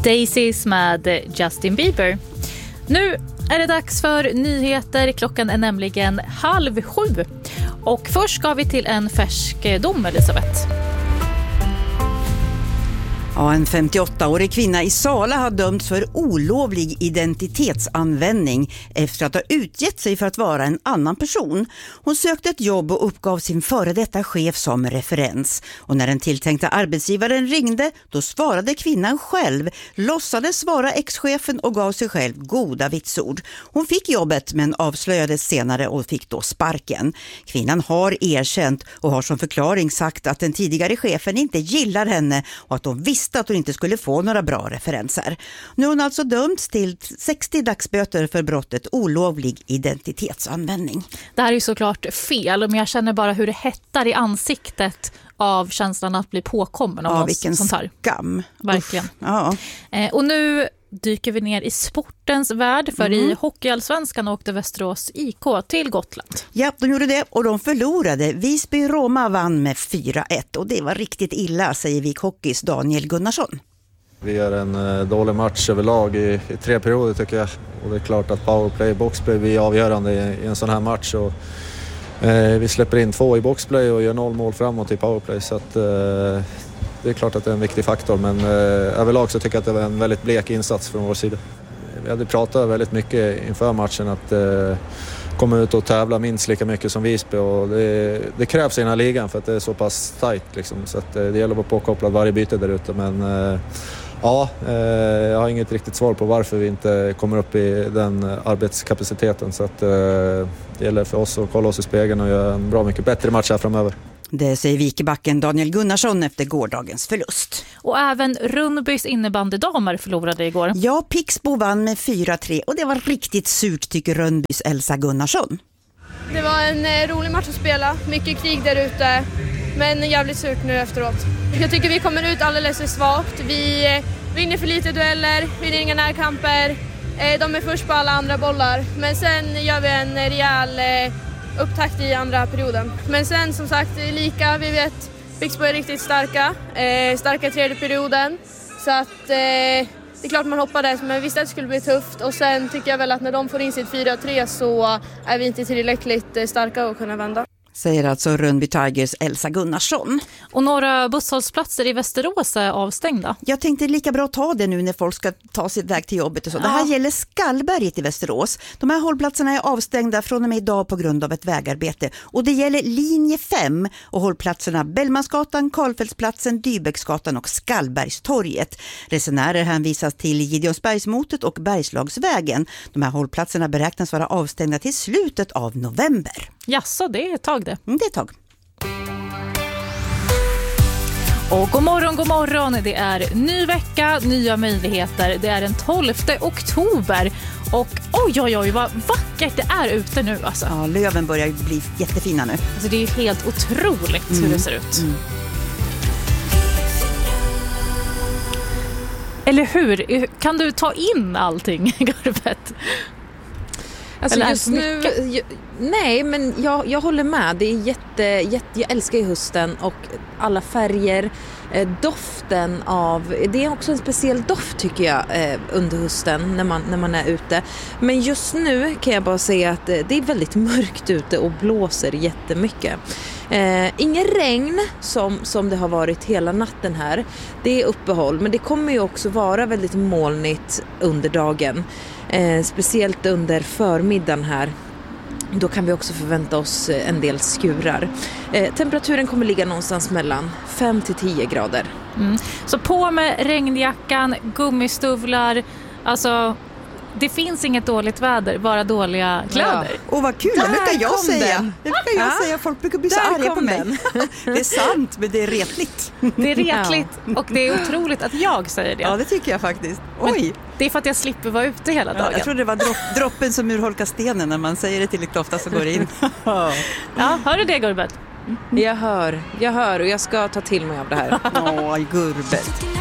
Daisies med Justin Bieber. Nu är det dags för nyheter. Klockan är nämligen 6:30. Och först ska vi till en färsk dom, Elisabeth. Ja, en 58-årig kvinna i Sala har dömts för olovlig identitetsanvändning efter att ha utgett sig för att vara en annan person. Hon sökte ett jobb och uppgav sin före detta chef som referens. Och när den tilltänkta arbetsgivaren ringde, då svarade kvinnan själv, låtsades vara ex-chefen och gav sig själv goda vitsord. Hon fick jobbet men avslöjades senare och fick då sparken. Kvinnan har erkänt och har som förklaring sagt att den tidigare chefen inte gillar henne och att de visste att hon inte skulle få några bra referenser. Nu har hon alltså dömts till 60 dagsböter för brottet olovlig identitetsanvändning. Det här är ju såklart fel, men jag känner bara hur det hettar i ansiktet av känslan att bli påkommen av vilken sånt här. Skam. Verkligen. Ja. Och nu dyker vi ner i sportens värld, för i Hockeyallsvenskan åkte Västerås IK till Gotland. Ja, de gjorde det och de förlorade. Visby-Roma vann med 4-1 och det var riktigt illa, säger Vik Hockeys Daniel Gunnarsson. Vi gör en dålig match överlag i 3 perioder tycker jag. Och det är klart att powerplay, boxplay blir avgörande i en sån här match. Och, vi släpper in 2 i boxplay och gör 0 mål framåt i powerplay. Så att, det är klart att det är en viktig faktor, men överlag så tycker jag att det var en väldigt blek insats från vår sida. Vi hade pratat väldigt mycket inför matchen att komma ut och tävla minst lika mycket som Visby, och det krävs i den här ligan för att det är så pass tajt liksom, så att det gäller att vara påkopplad varje byte där ute, men jag har inget riktigt svar på varför vi inte kommer upp i den arbetskapaciteten, så att det gäller för oss att kolla oss i spegeln och göra en bra mycket bättre match här framöver. Det säger Vikebacken Daniel Gunnarsson efter gårdagens förlust. Och även Rundbys innebandydamer förlorade igår. Ja, Pixbo vann med 4-3 och det var riktigt surt, tycker Rundbys Elsa Gunnarsson. Det var en rolig match att spela, mycket krig där ute, men jävligt surt nu efteråt. Jag tycker vi kommer ut alldeles för svagt. Vi vinner för lite dueller, vinner inga närkamper. De är först på alla andra bollar, men sen gör vi en rejäl upptakt i andra perioden. Men sen som sagt lika, vi vet Pixbo är riktigt starka i tredje perioden, så att det är klart man hoppades, men visst att det skulle bli tufft, och sen tycker jag väl att när de får in sitt 4-3 så är vi inte tillräckligt starka att kunna vända. Säger alltså Rundby Tigers Elsa Gunnarsson. Och några busshållsplatser i Västerås är avstängda. Jag tänkte lika bra ta det nu när folk ska ta sig väg till jobbet och så. Ja. Det här gäller Skallberget i Västerås. De här hållplatserna är avstängda från och med idag på grund av ett vägarbete. Och det gäller linje 5 och hållplatserna Bellmansgatan, Karlfeldtsplatsen, Dybäcksgatan och Skallbergstorget. Resenärer hänvisas till Gideonsbergsmotet och Bergslagsvägen. De här hållplatserna beräknas vara avstängda till slutet av november. Jaså, det är ett tag det. Det är ett tag. Och god morgon. Det är ny vecka, nya möjligheter. Det är den 12 oktober. Och oj, vad vackert det är ute nu alltså. Ja, löven börjar bli jättefina nu. Alltså det är helt otroligt hur det ser ut. Eller hur? Kan du ta in allting, Garbet? Alltså just nu, nej, men jag håller med. Det är jag älskar ju hösten och alla färger, doften av, det är också en speciell doft tycker jag under hösten när man är ute. Men just nu kan jag bara säga att det är väldigt mörkt ute och blåser jättemycket. Ingen regn som det har varit hela natten här. Det är uppehåll, men det kommer ju också vara väldigt molnigt under dagen. Speciellt under förmiddagen här. Då kan vi också förvänta oss en del skurar. Temperaturen kommer ligga någonstans mellan 5-10 grader. Så på med regnjackan, gummistövlar, alltså det finns inget dåligt väder, bara dåliga kläder. Ja. Och vad kul, det brukar jag säga. Det brukar jag säga, folk brukar bli så arga på mig. Det är sant, men det är retligt. Det är retligt och det är otroligt att jag säger det. Ja, det tycker jag faktiskt. Oj. Men det är för att jag slipper vara ute hela dagen. Jag tror det var droppen som urholkar stenen, när man säger det tillräckligt ofta så går det in. Ja, hör du det, Gurbet? Jag hör och jag ska ta till mig av det här. Gurbet.